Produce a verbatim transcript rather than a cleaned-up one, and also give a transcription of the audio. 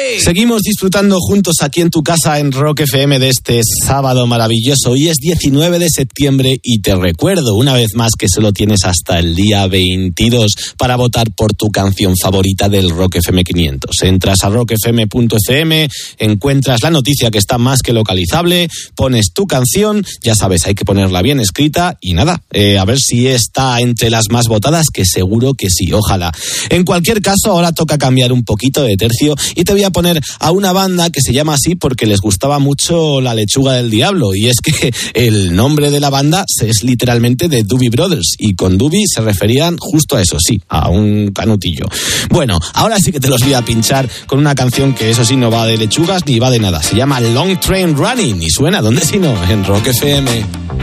Seguimos disfrutando juntos aquí en tu casa en Rock F M de este sábado maravilloso. Hoy es diecinueve de septiembre y te recuerdo una vez más que solo tienes hasta el día veintidós para votar por tu canción favorita del Rock F M quinientos. Entras a rock f m punto f m, encuentras la noticia que está más que localizable, pones tu canción, ya sabes, hay que ponerla bien escrita y nada, eh, a ver si está entre las más votadas, que seguro que sí, ojalá. En cualquier caso, ahora toca cambiar un poquito de tercio y te voy a poner a una banda que se llama así porque les gustaba mucho La Lechuga del Diablo, y es que el nombre de la banda es literalmente de Doobie Brothers, y con Doobie se referían justo a eso, sí, a un canutillo. Bueno, ahora sí que te los voy a pinchar con una canción que eso sí no va de lechugas ni va de nada, se llama Long Train Running y suena, ¿dónde si no? En Rock F M.